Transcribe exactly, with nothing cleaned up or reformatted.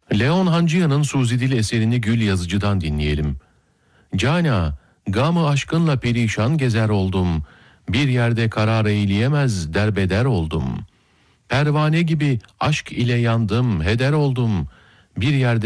Leon Hancıyan'ın Suzidil eserini Gül Yazıcı'dan dinleyelim. Cana, gamı aşkınla perişan gezer oldum. Bir yerde karar eyleyemez derbeder oldum. Pervane gibi aşk ile yandım, heder oldum. Bir yerde